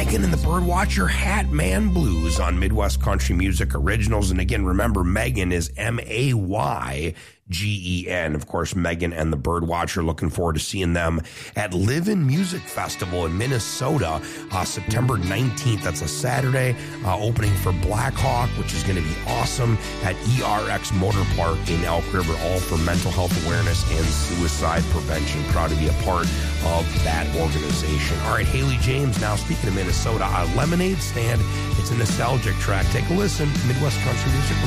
Megan and the Birdwatcher, Hat Man Blues on Midwest Country Music Originals. And again, remember, Megan is Maygen. Of course, Megan and the Birdwatcher, looking forward to seeing them at Live in Music Festival in Minnesota, September 19th. That's a Saturday, opening for Blackhawk, which is going to be awesome, at ERX Motor Park in Elk River, all for mental health awareness and suicide prevention. Proud to be a part of that organization. All right, Haley James, now speaking of Minnesota, Lemonade Stand. It's a nostalgic track. Take a listen. Midwest Country Music